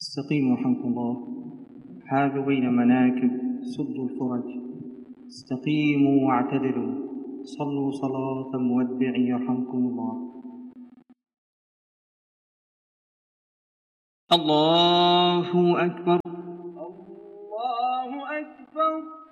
استقيموا رحمكم الله، حاذوا بين مناكب، سدوا الفرج، استقيموا واعتدلوا، صلوا صلاة مودع يرحمكم الله. الله أكبر. الله أكبر.